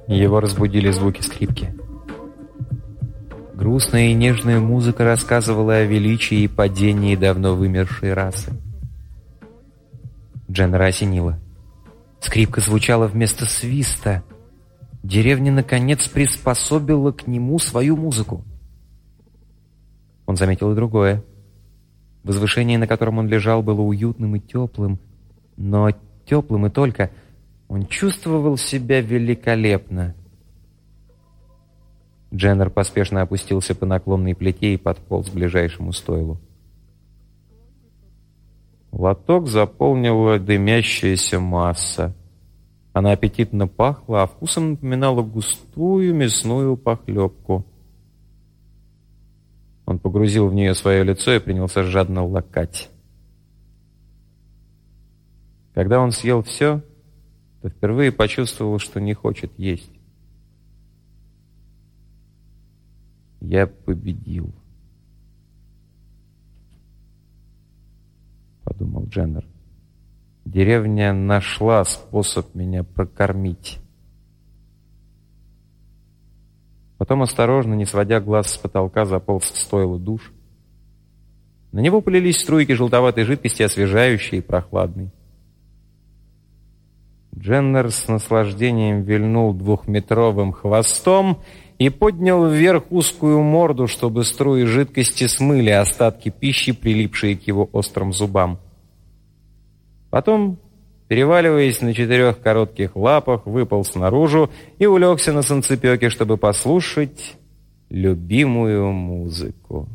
Его разбудили звуки скрипки. Грустная и нежная музыка рассказывала о величии и падении давно вымершей расы. Дженнера осенило. Скрипка звучала вместо свиста. Деревня, наконец, приспособила к нему свою музыку. Он заметил и другое. Возвышение, на котором он лежал, было уютным и теплым, но теплым и только. Он чувствовал себя великолепно. Дженнер поспешно опустился по наклонной плите и подполз к ближайшему стойлу. Лоток заполнила дымящаяся масса. Она аппетитно пахла, а вкусом напоминала густую мясную похлебку. Он погрузил в нее свое лицо и принялся жадно лакать. Когда он съел все, то впервые почувствовал, что не хочет есть. «Я победил», — подумал Дженнер. «Деревня нашла способ меня прокормить». Потом осторожно, не сводя глаз с потолка, заполз в стойло душ. На него полились струйки желтоватой жидкости, освежающей и прохладной. Дженнер с наслаждением вильнул 2-метровым хвостом и поднял вверх узкую морду, чтобы струи жидкости смыли остатки пищи, прилипшие к его острым зубам. Потом, переваливаясь на 4 коротких лапах, выполз наружу и улегся на санцепёке, чтобы послушать любимую музыку.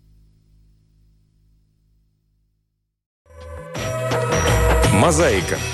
Мозаика.